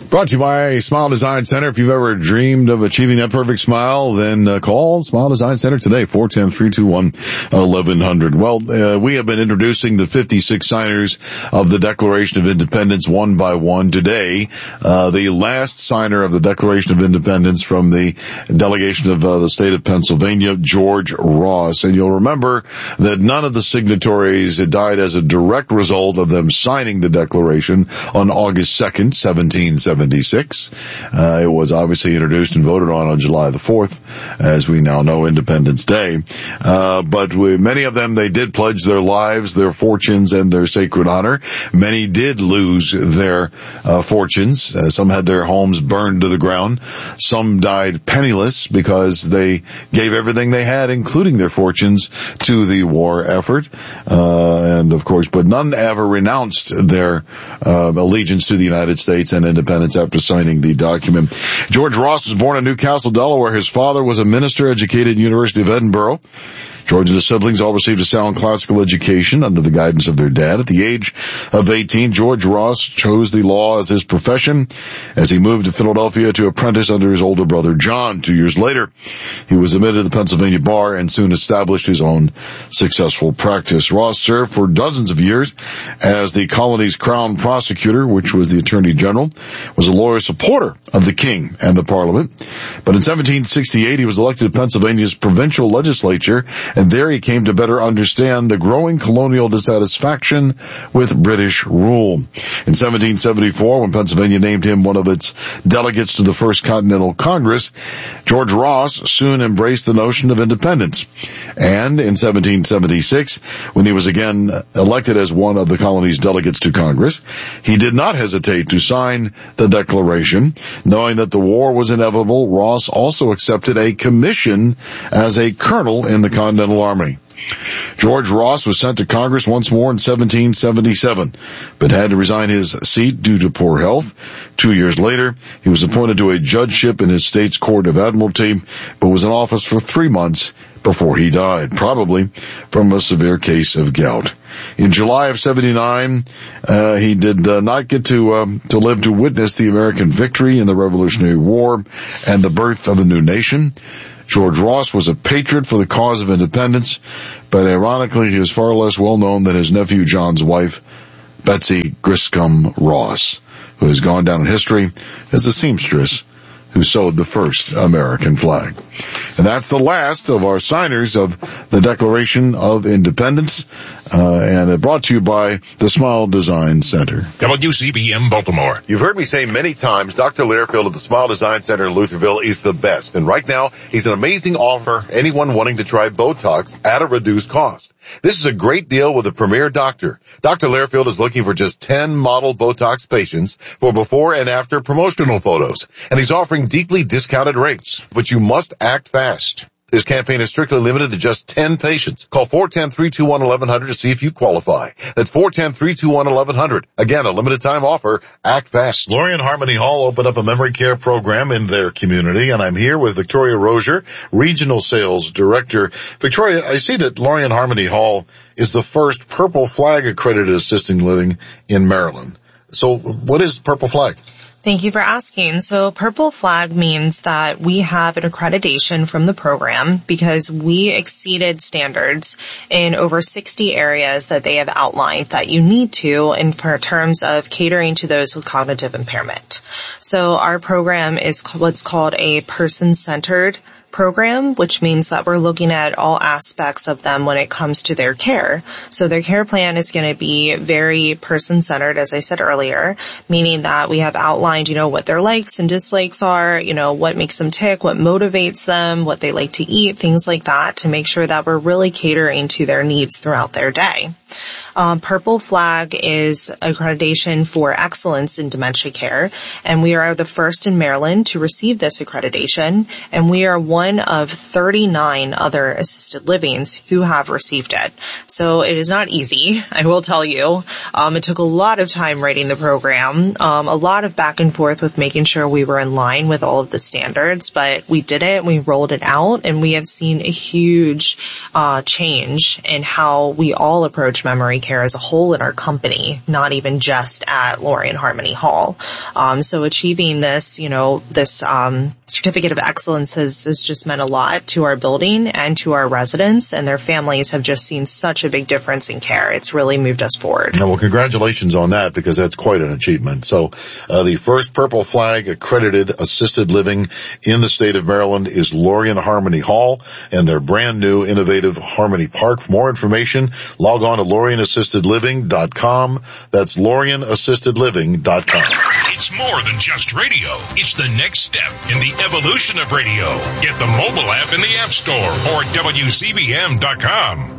Brought to you by Smile Design Center. If you've ever dreamed of achieving that perfect smile, then call Smile Design Center today, 410-321-1100. Well, we have been introducing the 56 signers of the Declaration of Independence one by one today. The last signer of the Declaration of Independence from the delegation of the state of Pennsylvania, George Ross. And you'll remember that none of the signatories died as a direct result of them signing the Declaration on August 2nd, 1776. It was obviously introduced and voted on July the 4th, as we now know, Independence Day. But many of them, they did pledge their lives, their fortunes, and their sacred honor. Many did lose their fortunes. Some had their homes burned to the ground. Some died penniless because they gave everything they had, including their fortunes, to the war effort. And of course, but none ever renounced their allegiance to the United States and independence after signing the document. George Ross was born in Newcastle, Delaware. His father was a minister educated at the University of Edinburgh. George and his siblings all received a sound classical education under the guidance of their dad. At the age of 18, George Ross chose the law as his profession as he moved to Philadelphia to apprentice under his older brother John. 2 years later, he was admitted to the Pennsylvania bar and soon established his own successful practice. Ross served for dozens of years as the colony's crown prosecutor, which was the attorney general, was a loyal supporter of the king and the parliament. But in 1768, he was elected to Pennsylvania's provincial legislature, and there he came to better understand the growing colonial dissatisfaction with British rule. In 1774, when Pennsylvania named him one of its delegates to the First Continental Congress, George Ross soon embraced the notion of independence. And in 1776, when he was again elected as one of the colony's delegates to Congress, he did not hesitate to sign the Declaration. Knowing that the war was inevitable, Ross also accepted a commission as a colonel in the Continental Army. George Ross was sent to Congress once more in 1777, but had to resign his seat due to poor health. 2 years later, he was appointed to a judgeship in his state's Court of Admiralty, but was in office for 3 months before he died, probably from a severe case of gout. In July of 79, he did not get to live to witness the American victory in the Revolutionary War and the birth of a new nation. George Ross was a patriot for the cause of independence, but ironically, he is far less well known than his nephew John's wife, Betsy Griscom Ross, who has gone down in history as a seamstress who sewed the first American flag. And that's the last of our signers of the Declaration of Independence, and brought to you by the Smile Design Center. WCBM Baltimore. You've heard me say many times, Dr. Learfield of the Smile Design Center in Lutherville is the best. And right now, he's an amazing offer for anyone wanting to try Botox at a reduced cost. This is a great deal with a premier doctor. Dr. Learfield is looking for just 10 model Botox patients for before and after promotional photos. And he's offering deeply discounted rates. But you must act fast. This campaign is strictly limited to just 10 patients. Call 410-321-1100 to see if you qualify. That's 410-321-1100. Again, a limited time offer. Act fast. Lorien Harmony Hall opened up a memory care program in their community, and I'm here with Victoria Rozier, Regional Sales Director. Victoria, I see that Lorien Harmony Hall is the first Purple Flag accredited assisted living in Maryland. So what is Purple Flag? Thank you for asking. So Purple Flag means that we have an accreditation from the program because we exceeded standards in over 60 areas that they have outlined that you need to in terms of catering to those with cognitive impairment. So our program is what's called a person-centered program, which means that we're looking at all aspects of them when it comes to their care. So their care plan is going to be very person-centered, as I said earlier, meaning that we have outlined, what their likes and dislikes are, what makes them tick, what motivates them, what they like to eat, things like that, to make sure that we're really catering to their needs throughout their day. Purple Flag is accreditation for excellence in dementia care, and we are the first in Maryland to receive this accreditation, and we are one of 39 other assisted livings who have received it. So it is not easy, I will tell you. It took a lot of time writing the program, a lot of back and forth with making sure we were in line with all of the standards, but we did it, we rolled it out, and we have seen a huge change in how we all approach manage memory care as a whole in our company, not even just at Lorien Harmony Hall. So achieving this, this certificate of excellence has just meant a lot to our building and to our residents, and their families have just seen such a big difference in care. It's really moved us forward. Well, congratulations on that, because that's quite an achievement. So, the first Purple Flag accredited assisted living in the state of Maryland is Lorien Harmony Hall and their brand new innovative Harmony Park. For more information, log on to LorienAssistedLiving.com. That's LorienAssistedLiving.com. It's more than just radio. It's the next step in the evolution of radio. Get the mobile app in the App Store or WCBM.com.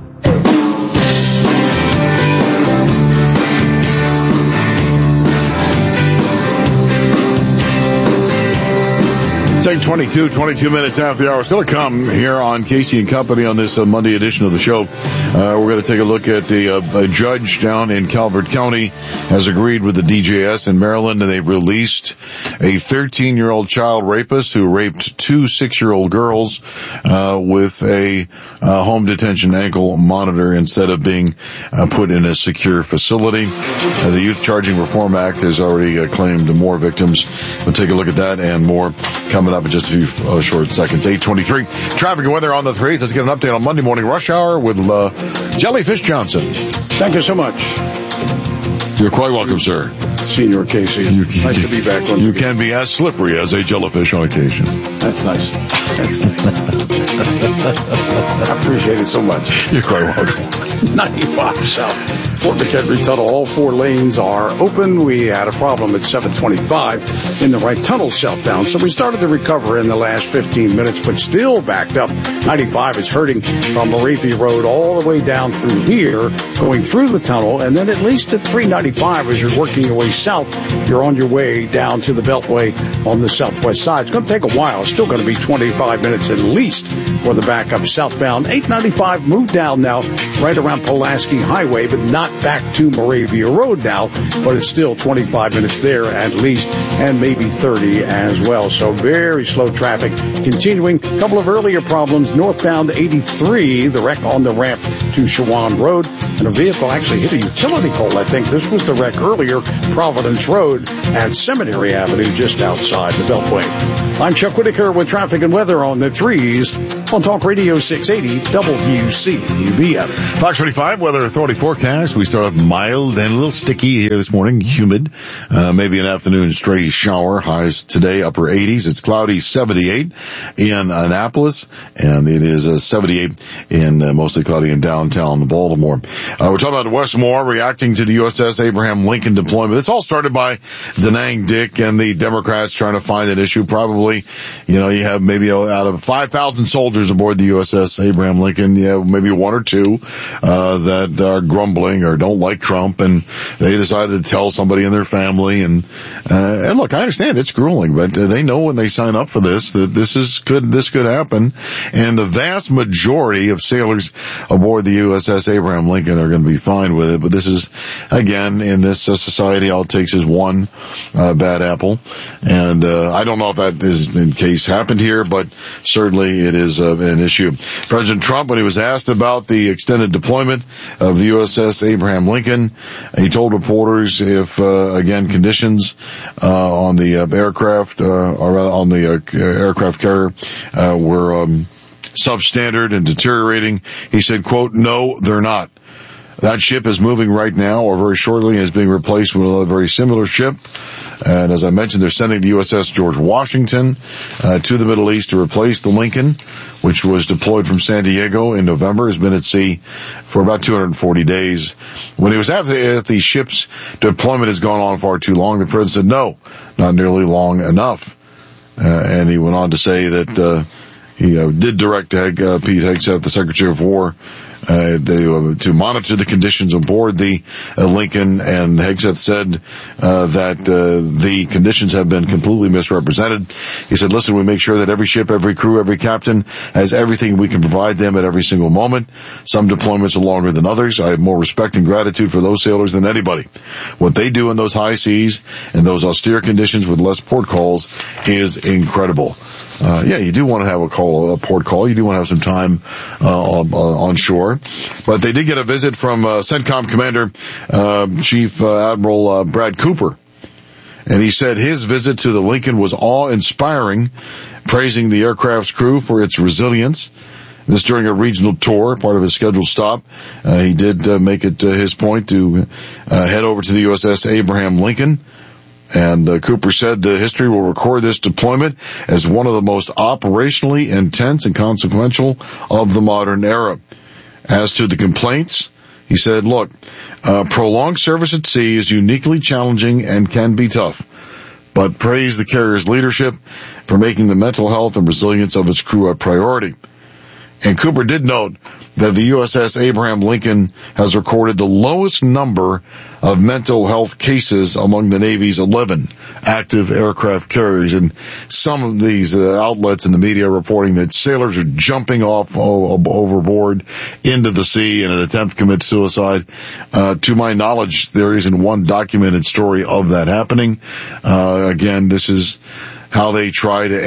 Take 22 minutes after the hour. Still to come here on Casey and Company on this Monday edition of the show. We're going to take a look at a judge down in Calvert County has agreed with the DJS in Maryland, and they've released a 13-year-old child rapist who raped two 6-year-old girls with a home detention ankle monitor instead of being put in a secure facility. The Youth Charging Reform Act has already claimed more victims. We'll take a look at that and more coming up in just a few short seconds. 8:23. Traffic and weather on the threes. Let's get an update on Monday morning rush hour with Jellyfish Johnson. Thank you so much. You're quite welcome, sir. Senior Casey. Nice to be back. You can be as slippery as a jellyfish on occasion. That's nice. That's nice. I appreciate it so much. You're quite welcome. 95 South. Fort McHenry Tunnel, all four lanes are open. We had a problem at 725 in the right tunnel southbound, so we started to recover in the last 15 minutes, but still backed up. 95 is hurting from Moravia Road all the way down through here, going through the tunnel, and then at least at 395 as you're working your way south, you're on your way down to the Beltway on the southwest side. It's going to take a while. It's still going to be 25 minutes at least for the backup southbound. 895 moved down now right around Pulaski Highway, but not back to Moravia Road now, but it's still 25 minutes there at least, and maybe 30 as well. So very slow traffic continuing. A couple of earlier problems northbound 83, the wreck on the ramp to Shawan Road, and a vehicle actually hit a utility pole. I think this was the wreck earlier, Providence Road at Seminary Avenue, just outside the Beltway. I'm Chuck Whitaker with traffic and weather on the threes on Talk Radio 680 WCBM. Fox 25 Weather Authority forecast. We start off mild and a little sticky here this morning, humid. Maybe an afternoon stray shower. Highs today, upper 80s. It's cloudy, 78 in Annapolis, and it is 78 in mostly cloudy in downtown Baltimore. We're talking about Westmore reacting to the USS Abraham Lincoln deployment. This all started by Denang Dick and the Democrats trying to find an issue. Probably, you have maybe out of 5,000 soldiers aboard the USS Abraham Lincoln, maybe one or two that are grumbling or don't like Trump, and they decided to tell somebody in their family. And look, I understand it's grueling, but they know when they sign up for this that this could happen. And the vast majority of sailors aboard the USS Abraham Lincoln are going to be fine with it. But this is, again, in this society, all it takes is one bad apple. And I don't know if that is in case happened here, but certainly it is an issue. President Trump, when he was asked about the extended deployment of the USS Abraham Lincoln, he told reporters if, again, conditions on the aircraft, or on the aircraft carrier were substandard and deteriorating, he said, quote, "No, they're not. That ship is moving right now or very shortly and is being replaced with a very similar ship. And as I mentioned, they're sending the USS George Washington to the Middle East to replace the Lincoln, which was deployed from San Diego in November, has been at sea for about 240 days. When he was asked if the ship's deployment has gone on far too long, the president said, no, not nearly long enough. And he went on to say that he did direct Pete Hegseth, the Secretary of War, to monitor the conditions aboard the Lincoln, and Hegseth said that the conditions have been completely misrepresented. He said, listen, we make sure that every ship, every crew, every captain has everything we can provide them at every single moment. Some deployments are longer than others. I have more respect and gratitude for those sailors than anybody. What they do in those high seas and those austere conditions with less port calls is incredible. you do want to have a port call. You do want to have some time on shore. But they did get a visit from CENTCOM Commander Chief Admiral Brad Cooper. And he said his visit to the Lincoln was awe-inspiring, praising the aircraft's crew for its resilience. This during a regional tour, part of his scheduled stop. He did make it his point to head over to the USS Abraham Lincoln. And Cooper said the history will record this deployment as one of the most operationally intense and consequential of the modern era. As to the complaints, he said, look, prolonged service at sea is uniquely challenging and can be tough, but praise the carrier's leadership for making the mental health and resilience of its crew a priority. And Cooper did note that the USS Abraham Lincoln has recorded the lowest number of mental health cases among the Navy's 11 active aircraft carriers. And some of these outlets in the media are reporting that sailors are jumping off overboard into the sea in an attempt to commit suicide. To my knowledge, there isn't one documented story of that happening. Again, this is how they try to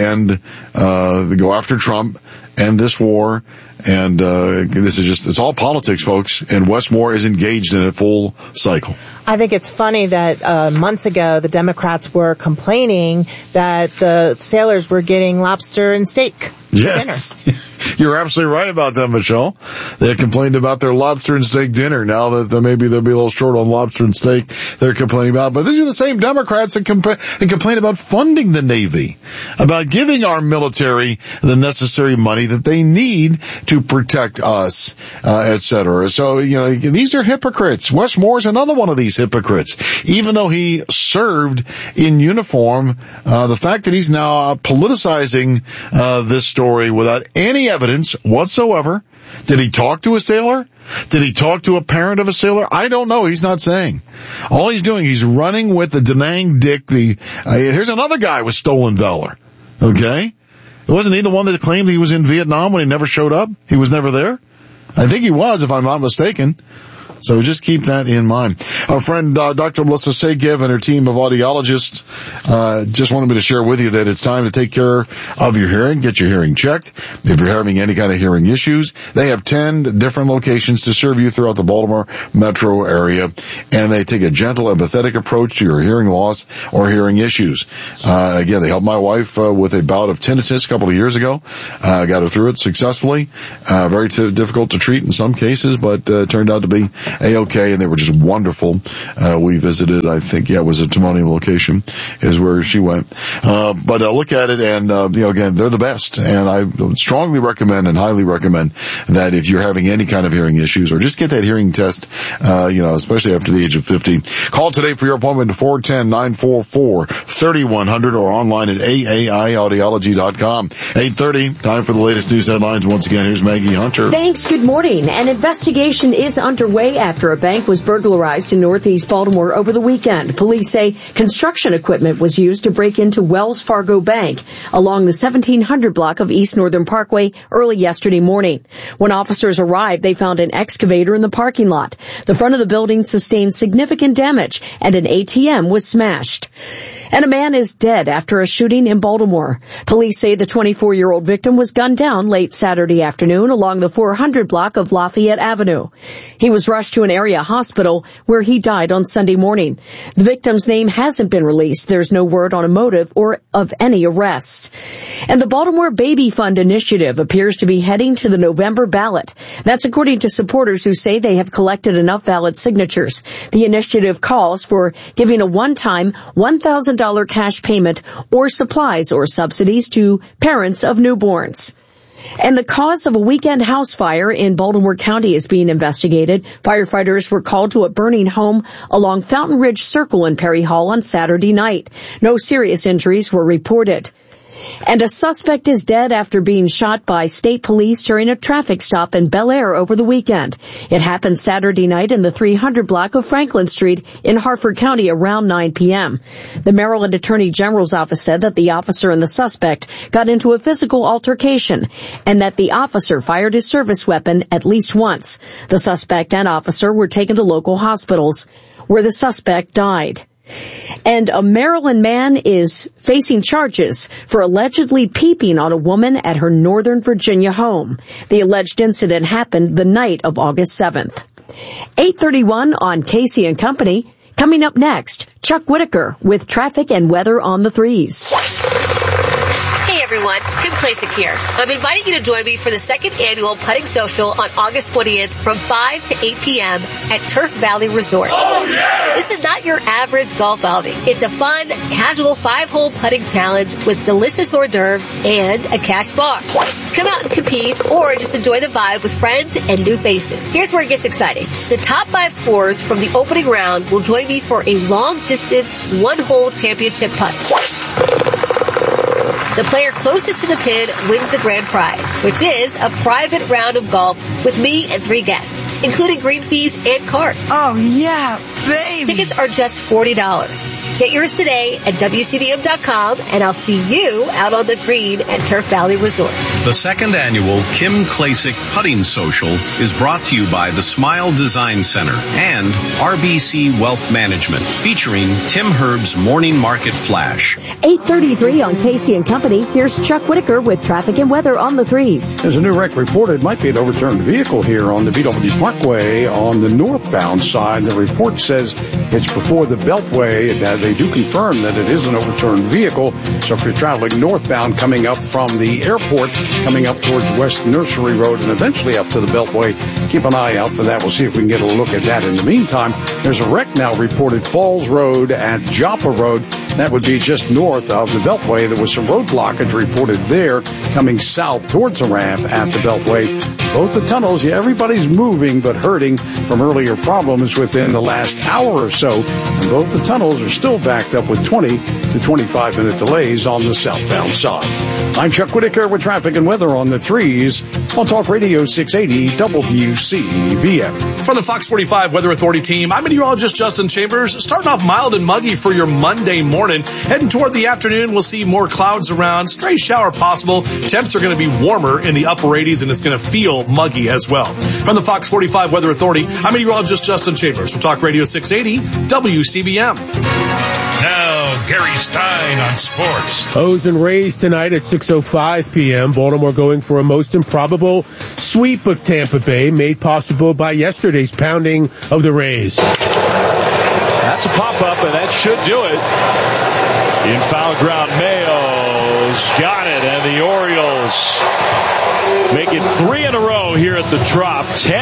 go after Trump, end this war. And this is it's all politics, folks, and Westmore is engaged in a full cycle. I think it's funny that months ago the Democrats were complaining that the sailors were getting lobster and steak. Yes, you're absolutely right about that, Michelle. They had complained about their lobster and steak dinner. Now that maybe they'll be a little short on lobster and steak, they're complaining about. But these are the same Democrats that complain about funding the Navy, about giving our military the necessary money that they need to protect us, etc. So, these are hypocrites. Wes Moore's another one of these hypocrites. Even though he served in uniform, the fact that he's now politicizing this story without any evidence whatsoever. Did he talk to a sailor? Did he talk to a parent of a sailor? I don't know. He's not saying. All he's doing, he's running with the Da Nang Dick. Here's another guy with stolen valor. Okay? Wasn't he the one that claimed he was in Vietnam when he never showed up? He was never there? I think he was, if I'm not mistaken. So just keep that in mind. Our friend Dr. Melissa Segev and her team of audiologists just wanted me to share with you that it's time to take care of your hearing, get your hearing checked. If you're having any kind of hearing issues, they have 10 different locations to serve you throughout the Baltimore metro area, and they take a gentle, empathetic approach to your hearing loss or hearing issues. Again, they helped my wife with a bout of tinnitus a couple of years ago. Got her through it successfully. Very difficult to treat in some cases, but turned out to be A-OK, and they were just wonderful. We visited, I think, it was a Timonium location is where she went. But look at it, and, again, they're the best. And I strongly recommend and highly recommend that if you're having any kind of hearing issues, or just get that hearing test, especially after the age of 50. Call today for your appointment at 410-944-3100 or online at aaiaudiology.com. 8:30, time for the latest news headlines. Once again, here's Maggie Hunter. Thanks. Good morning. An investigation is underway after a bank was burglarized in northeast Baltimore over the weekend. Police say construction equipment was used to break into Wells Fargo Bank along the 1700 block of East Northern Parkway early yesterday morning. When officers arrived, they found an excavator in the parking lot. The front of the building sustained significant damage, and an ATM was smashed. And a man is dead after a shooting in Baltimore. Police say the 24-year-old victim was gunned down late Saturday afternoon along the 400 block of Lafayette Avenue. He was rushed to an area hospital where he died on Sunday morning. The victim's name hasn't been released. There's no word on a motive or of any arrests. And the Baltimore Baby Fund initiative appears to be heading to the November ballot. That's according to supporters who say they have collected enough valid signatures. The initiative calls for giving a one-time $1,000 cash payment or supplies or subsidies to parents of newborns. And the cause of a weekend house fire in Baltimore County is being investigated. Firefighters were called to a burning home along Fountain Ridge Circle in Perry Hall on Saturday night. No serious injuries were reported. And a suspect is dead after being shot by state police during a traffic stop in Bel Air over the weekend. It happened Saturday night in the 300 block of Franklin Street in Harford County around 9 p.m. The Maryland Attorney General's office said that the officer and the suspect got into a physical altercation and that the officer fired his service weapon at least once. The suspect and officer were taken to local hospitals where the suspect died. And a Maryland man is facing charges for allegedly peeping on a woman at her Northern Virginia home. The alleged incident happened the night of August 7th. 8:31 on Casey and Company. Coming up next, Chuck Whitaker with traffic and weather on the threes. Hey everyone, Kim Klasick here. I'm inviting you to join me for the second annual Putting Social on August 20th from 5 to 8 p.m. at Turf Valley Resort. Oh, yeah! This is not your average golf outing. It's a fun, casual 5-hole putting challenge with delicious hors d'oeuvres and a cash bar. Come out and compete or just enjoy the vibe with friends and new faces. Here's where it gets exciting. The top 5 scorers from the opening round will join me for a long-distance, 1-hole championship putt. The player closest to the pin wins the grand prize, which is a private round of golf with me and 3 guests, including green fees and cards. Oh, yeah, baby. Tickets are just $40. Get yours today at WCBM.com, and I'll see you out on the green at Turf Valley Resort. The second annual Kim Klasick Putting Social is brought to you by the Smile Design Center and RBC Wealth Management, featuring Tim Herb's Morning Market Flash. 8:33 on Casey and Company. Here's Chuck Whitaker with traffic and weather on the threes. There's a new wreck reported. Might be an overturned vehicle here on the BW Parkway on the northbound side. The report says it's before the Beltway. They do confirm that it is an overturned vehicle. So if you're traveling northbound coming up from the airport, coming up towards West Nursery Road and eventually up to the Beltway, keep an eye out for that. We'll see if we can get a look at that. In the meantime, there's a wreck now reported Falls Road at Joppa Road. That would be just north of the Beltway. There was some road blockage reported there coming south towards the ramp at the Beltway. Both the tunnels, everybody's moving but hurting from earlier problems within the last hour or so. And both the tunnels are still backed up with 20 to 25 minute delays on the southbound side. I'm Chuck Whitaker with traffic and weather on the threes on Talk Radio 680 WCBM. From the Fox 45 Weather Authority team, I'm meteorologist Justin Chambers. Starting off mild and muggy for your Monday morning. Heading toward the afternoon, we'll see more clouds around. Stray shower possible. Temps are going to be warmer in the upper 80s, and it's going to feel muggy as well. From the Fox 45 Weather Authority, I'm meteorologist Justin Chambers from Talk Radio 680 WCBM. Now, Gary Stein on sports. O's and Rays tonight at 6:05 p.m. Baltimore going for a most improbable sweep of Tampa Bay, made possible by yesterday's pounding of the Rays. That's a pop-up, and that should do it. In foul ground, Mayo's got it, and the Orioles make it 3 in a row here at the Trop,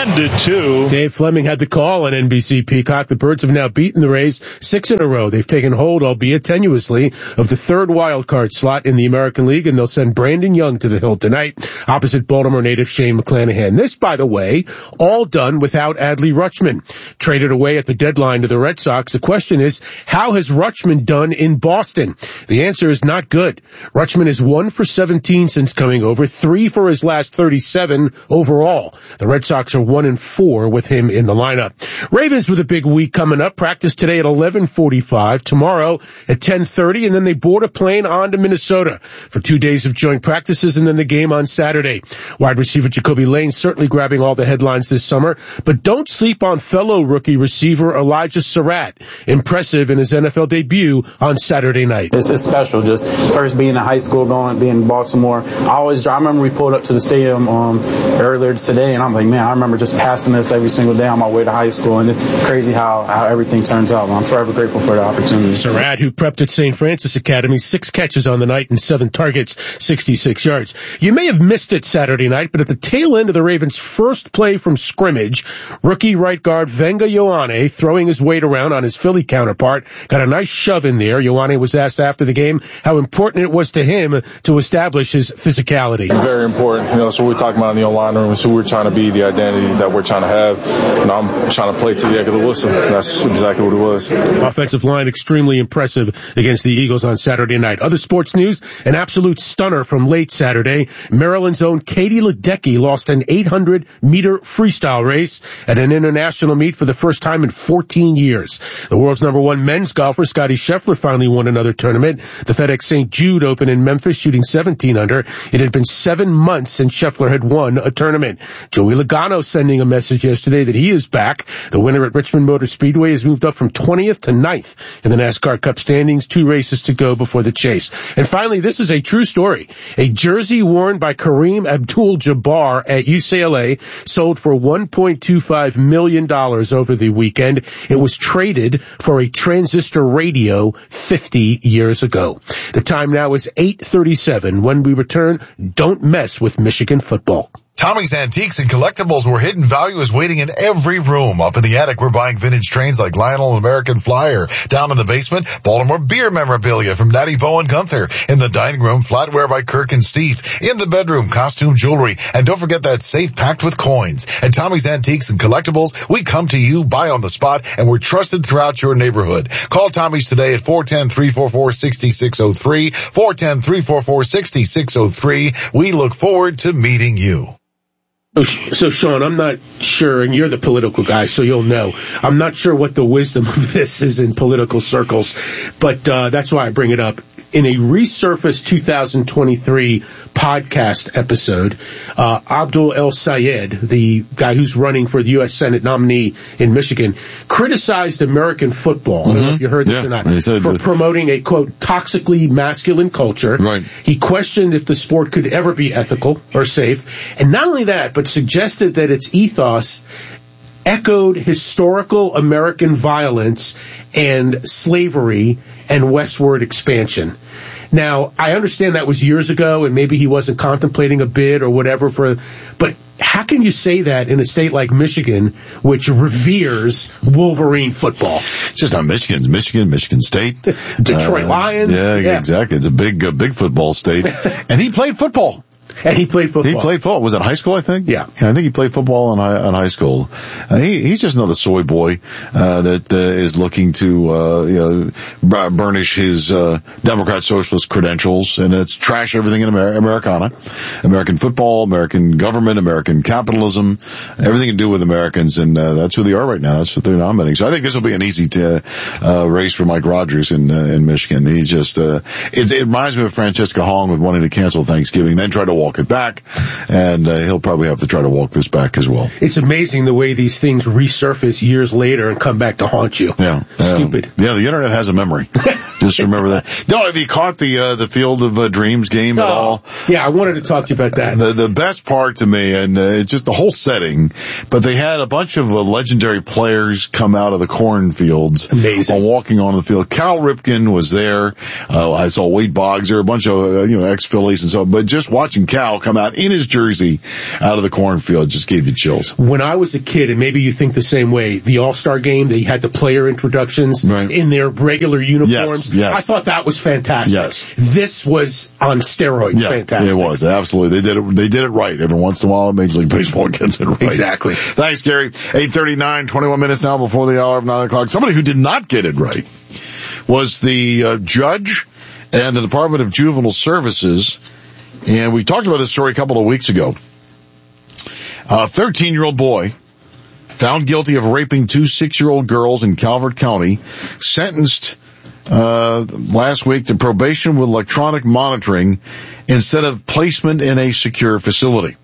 10-2. Dave Fleming had the call on NBC Peacock. The Birds have now beaten the Rays 6 in a row. They've taken hold, albeit tenuously, of the third wild card slot in the American League, and they'll send Brandon Young to the hill tonight opposite Baltimore native Shane McClanahan. This, by the way, all done without Adley Rutschman. Traded away at the deadline to the Red Sox. The question is, how has Rutschman done in Boston? The answer is not good. Rutschman is 1 for 17 since coming over, 3 for his last 37 overall. The Red Sox are 1-4 with him in the lineup. Ravens with a big week coming up. Practice today at 11:45, tomorrow at 10:30, and then they board a plane on to Minnesota for 2 days of joint practices and then the game on Saturday. Wide receiver Jacoby Lane certainly grabbing all the headlines this summer, but don't sleep on fellow rookie receiver Elijah Surratt. Impressive in his NFL debut on Saturday night. This is special, just first being in high school, being in Baltimore. I remember we pulled up to the stadium earlier today, and I'm like, man, I remember just passing this every single day on my way to high school, and it's crazy how everything turns out. I'm forever grateful for the opportunity. Surratt, who prepped at St. Francis Academy, 6 catches on the night and 7 targets, 66 yards. You may have missed it Saturday night, but at the tail end of the Ravens' first play from scrimmage, rookie right guard Venga Ioane, throwing his weight around on his Philly counterpart, got a nice shove in there. Ioane was asked after the game how important it was to him to establish his physicality. Very important. That's what we're talking about in the line room. It's who we're trying to be, the identity that we're trying to have. And I'm trying to play to the echo of the whistle. That's exactly what it was. Offensive line extremely impressive against the Eagles on Saturday night. Other sports news, an absolute stunner from late Saturday. Maryland's own Katie Ledecky lost an 800-meter freestyle race at an international meet for the first time in 14 years. The world's #1 men's golfer, Scottie Scheffler, finally won another tournament. The FedEx St. Jude Open in in Memphis, shooting 17 under. It had been 7 months since Scheffler had won a tournament. Joey Logano sending a message yesterday that he is back. The winner at Richmond Motor Speedway has moved up from 20th to 9th in the NASCAR Cup standings. 2 races to go before the chase. And finally, this is a true story. A jersey worn by Kareem Abdul-Jabbar at UCLA sold for $1.25 million over the weekend. It was traded for a transistor radio 50 years ago. The time now is 8:37. When we return, don't mess with Michigan football. Tommy's Antiques and Collectibles, where hidden value is waiting in every room. Up in the attic, we're buying vintage trains like Lionel and American Flyer. Down in the basement, Baltimore beer memorabilia from Natty Boh and Gunther. In the dining room, flatware by Kirk and Steve. In the bedroom, costume jewelry. And don't forget that safe packed with coins. At Tommy's Antiques and Collectibles, we come to you, buy on the spot, and we're trusted throughout your neighborhood. Call Tommy's today at 410-344-6603. 410-344-6603. We look forward to meeting you. So, Sean, I'm not sure, and you're the political guy, so you'll know. I'm not sure what the wisdom of this is in political circles, but that's why I bring it up. In a resurfaced 2023 podcast episode, Abdul El Sayed, the guy who's running for the U.S. Senate nominee in Michigan, criticized American football. I don't know if you heard this or not, for promoting a, quote, toxically masculine culture. Right. He questioned if the sport could ever be ethical or safe. And not only that, but suggested that its ethos echoed historical American violence and slavery and westward expansion. Now, I understand that was years ago, and maybe he wasn't contemplating a bid or whatever but how can you say that in a state like Michigan, which reveres Wolverine football? It's just not Michigan. It's Michigan State. Detroit Lions. Yeah, exactly. It's a big football state. And he played football. And he played football. He played football. Was it high school, I think? Yeah. I think he played football in high school. He's just another soy boy, that is looking to, burnish his, Democrat socialist credentials, and it's trash everything in Americana. American football, American government, American capitalism, everything to do with Americans, and, that's who they are right now. That's what they're nominating. So I think this will be an easy, race for Mike Rogers in Michigan. He's just, it reminds me of Francesca Hong with wanting to cancel Thanksgiving, then try to walk it back, and he'll probably have to try to walk this back as well. It's amazing the way these things resurface years later and come back to haunt you. Yeah. Stupid. Yeah, the internet has a memory. Just remember that. No, have you caught the Field of Dreams game at all? Yeah, I wanted to talk to you about that. The best part to me, and it's just the whole setting, but they had a bunch of legendary players come out of the cornfields. Amazing. Walking on the field. Cal Ripken was there. I saw Wade Boggs there, a bunch of, ex-Phillies and so, but just watching Cal come out in his jersey out of the cornfield just gave you chills. When I was a kid, and maybe you think the same way, the All-Star game, they had the player introductions in their regular uniforms. Yes. I thought that was fantastic. Yes. This was on steroids. Yeah, fantastic. It was, absolutely. They did it right. Every once in a while, Major League Baseball gets it right. Exactly. Thanks, Gary. 8:39, 21 minutes now before the hour of 9 o'clock. Somebody who did not get it right was the judge and the Department of Juvenile Services. And we talked about this story a couple of weeks ago. A 13-year-old boy found guilty of raping 2 6-year-old girls in Calvert County, sentenced last week to probation with electronic monitoring instead of placement in a secure facility.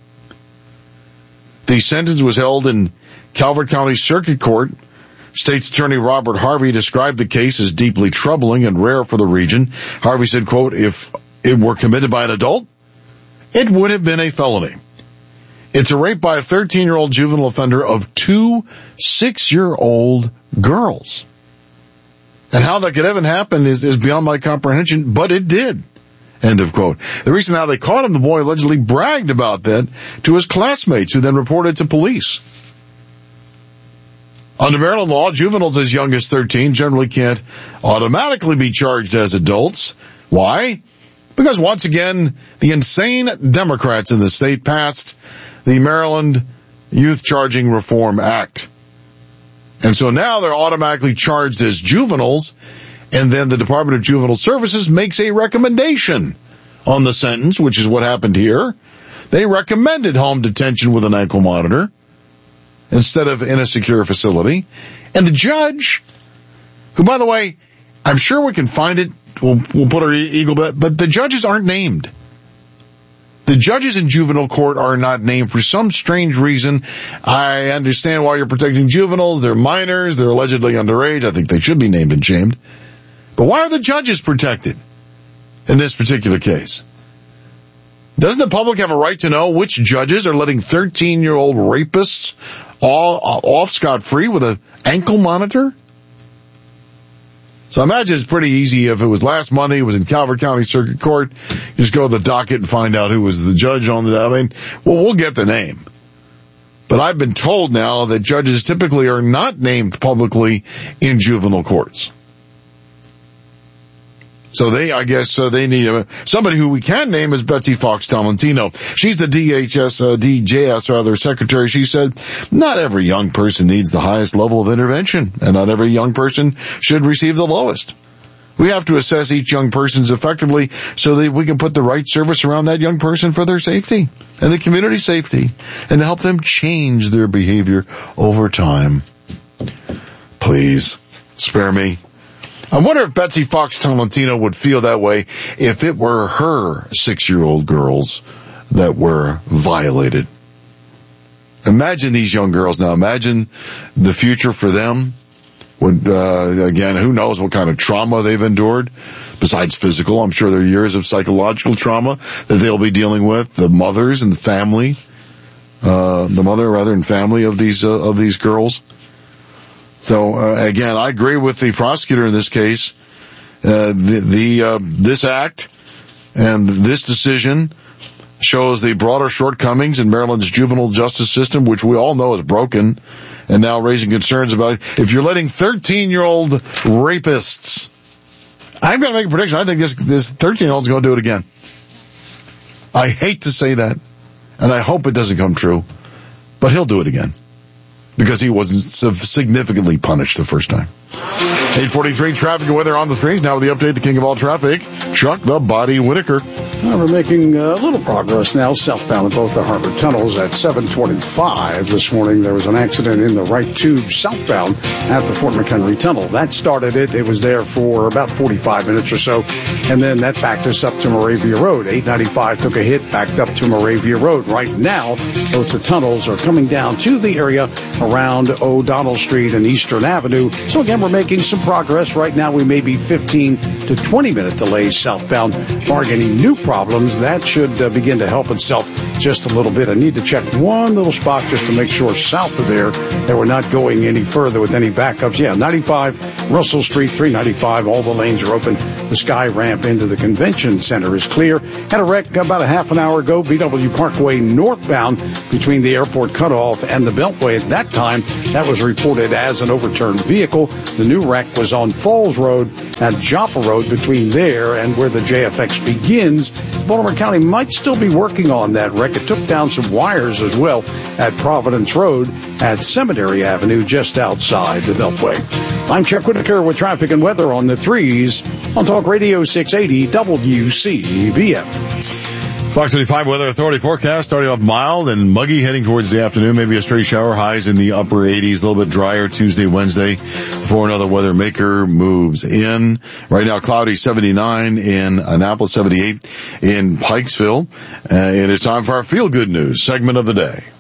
The sentence was held in Calvert County Circuit Court. State's Attorney Robert Harvey described the case as deeply troubling and rare for the region. Harvey said, quote, "If it were committed by an adult, it would have been a felony. It's a rape by a 13-year-old juvenile offender of 2 6-year-old girls. And how that could even happen is beyond my comprehension, but it did." End of quote. The reason how they caught him, the boy allegedly bragged about that to his classmates, who then reported to police. Under Maryland law, juveniles as young as 13 generally can't automatically be charged as adults. Why? Because once again, the insane Democrats in the state passed the Maryland Youth Charging Reform Act. And so now they're automatically charged as juveniles, and then the Department of Juvenile Services makes a recommendation on the sentence, which is what happened here. They recommended home detention with an ankle monitor instead of in a secure facility. And the judge, who, by the way, I'm sure we can find it We'll put our eagle bet, but the judges aren't named. The judges in juvenile court are not named for some strange reason. I understand why you're protecting juveniles. They're minors. They're allegedly underage. I think they should be named and shamed. But why are the judges protected in this particular case? Doesn't the public have a right to know which judges are letting 13-year-old rapists all off scot-free with an ankle monitor? So I imagine it's pretty easy. If it was last Monday, it was in Calvert County Circuit Court, you just go to the docket and find out who was the judge on the, we'll get the name. But I've been told now that judges typically are not named publicly in juvenile courts. So they need somebody who we can name is Betsy Fox Tolentino. She's the DJS secretary. She said, not every young person needs the highest level of intervention, and not every young person should receive the lowest. We have to assess each young person's effectively so that we can put the right service around that young person for their safety and the community safety, and to help them change their behavior over time. Please, spare me. I wonder if Betsy Fox Tolentino would feel that way if it were her 6-year-old girls that were violated. Imagine these young girls now. Imagine the future for them. Again, who knows what kind of trauma they've endured besides physical. I'm sure there are years of psychological trauma that they'll be dealing with. The mothers and the family, and family of these girls. So, again, I agree with the prosecutor in this case. This act and this decision shows the broader shortcomings in Maryland's juvenile justice system, which we all know is broken, and now raising concerns about if you're letting 13-year-old rapists. I'm going to make a prediction. I think this 13-year-old's going to do it again. I hate to say that, and I hope it doesn't come true, but he'll do it again. Because he wasn't significantly punished the first time. 8:43 traffic and weather on the streets. Now with the update, the king of all traffic, Chuck the Body Whitaker. We're making a little progress now southbound at both the harbor tunnels at 7:25 this morning. There was an accident in the right tube southbound at the Fort McHenry Tunnel. That started it. It was there for about 45 minutes or so, and then that backed us up to Moravia Road. 895 took a hit, backed up to Moravia Road. Right now, both the tunnels are coming down to the area around O'Donnell Street and Eastern Avenue. So again, we're making some progress. Right now, we may be 15 to 20-minute delays southbound. Barring any new problems, that should begin to help itself just a little bit. I need to check one little spot just to make sure south of there that we're not going any further with any backups. Yeah, 95, Russell Street, 395, all the lanes are open. The sky ramp into the convention center is clear. Had a wreck about a half an hour ago, BW Parkway northbound between the airport cutoff and the Beltway. At that time, that was reported as an overturned vehicle. The new wreck was on Falls Road at Joppa Road between there and where the JFX begins. Baltimore County might still be working on that wreck. It took down some wires as well at Providence Road at Cemetery Avenue just outside the Beltway. I'm Chuck Whitaker with traffic and weather on the 3s on Talk Radio 680 WCBM. Fox 35 Weather Authority forecast starting off mild and muggy heading towards the afternoon. Maybe a stray shower, highs in the upper 80s, a little bit drier Tuesday, Wednesday before another weather maker moves in. Right now cloudy 79 in Annapolis, 78 in Pikesville. It is time for our feel good news segment of the day.